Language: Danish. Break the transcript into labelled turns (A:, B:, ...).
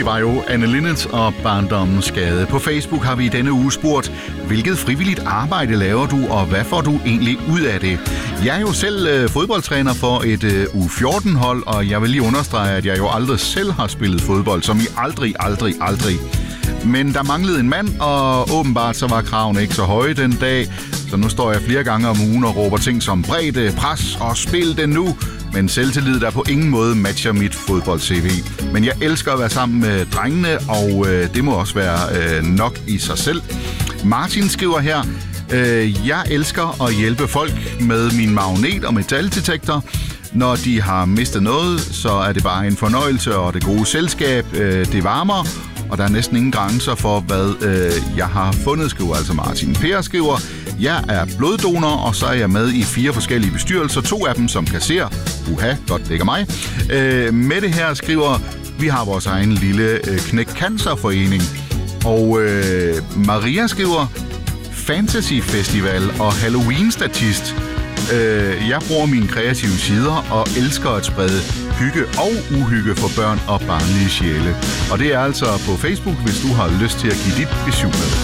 A: Det var jo Anne Linnet og Barndommens Skade. På Facebook har vi i denne uge spurgt, hvilket frivilligt arbejde laver du, og hvad får du egentlig ud af det? Jeg er jo selv fodboldtræner for et U14-hold, og jeg vil lige understrege, at jeg jo aldrig selv har spillet fodbold, som i aldrig. Men der manglede en mand, og åbenbart så var kravene ikke så høje den dag. Så nu står jeg flere gange om ugen og råber ting som bredde, pres og spil den nu. Men selvtillid, der på ingen måde matcher mit fodbold-CV. Men jeg elsker at være sammen med drengene, og det må også være nok i sig selv. Martin skriver her, jeg elsker at hjælpe folk med min magnet- og metaldetektor. Når de har mistet noget, så er det bare en fornøjelse, og det gode selskab, det varmer. Og der er næsten ingen grænser for, hvad jeg har fundet, skriver altså Martin. Per skriver, jeg er bloddonor, og så er jeg med i 4 forskellige bestyrelser. 2 af dem som kasserer. Godt, det ikke er mig. Mette her skriver, vi har vores egen lille Knæk Cancer-forening. Og Maria skriver, Fantasy Festival og Halloween-statist. Jeg bruger mine kreative sider og elsker at sprede hygge og uhygge for børn og barnlige sjæle. Og det er altså på Facebook, hvis du har lyst til at give dit besøg med.